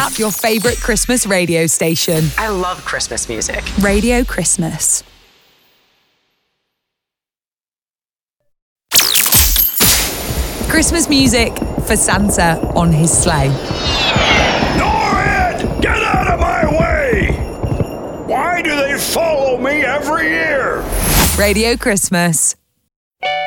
up your favourite Christmas radio station. I love Christmas music. Radio Christmas. Christmas music for Santa on his sleigh. Norrid! Get out of my way! Why do they follow me every year? Radio Christmas.